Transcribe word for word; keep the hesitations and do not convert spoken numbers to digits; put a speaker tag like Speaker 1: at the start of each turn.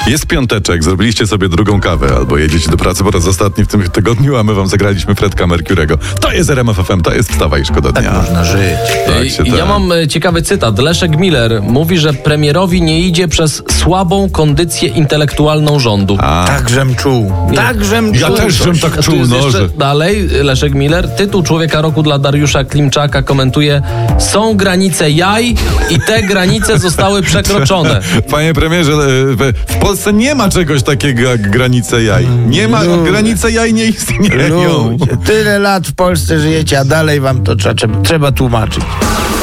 Speaker 1: Jest piąteczek, zrobiliście sobie drugą kawę albo jedziecie do pracy po raz ostatni w tym tygodniu, a my wam zagraliśmy Fredka Mercurego. To jest R M F F M, to jest Wstawaj, szkoda dnia.
Speaker 2: Tak można żyć.
Speaker 1: Tak się
Speaker 3: Ja
Speaker 1: tak.
Speaker 3: mam e, ciekawy cytat. Leszek Miller mówi, że premierowi nie idzie przez słabą kondycję intelektualną rządu.
Speaker 1: A,
Speaker 2: Tak, żem czuł. Tak, żem
Speaker 1: ja
Speaker 2: czuł.
Speaker 1: też żem tak
Speaker 3: A tu
Speaker 1: czuł,
Speaker 3: jest
Speaker 1: no,
Speaker 3: jeszcze
Speaker 1: że...
Speaker 3: dalej Leszek Miller. Tytuł Człowieka Roku dla Dariusza Klimczaka komentuje: są granice jaj i te granice zostały przekroczone.
Speaker 1: Panie premierze, w, w Polsce nie ma czegoś takiego jak granice jaj. Nie ma,
Speaker 2: Ludzie.
Speaker 1: granice jaj nie istnieją.
Speaker 2: Ludzie, tyle lat w Polsce żyjecie, a dalej wam to trzeba, trzeba tłumaczyć.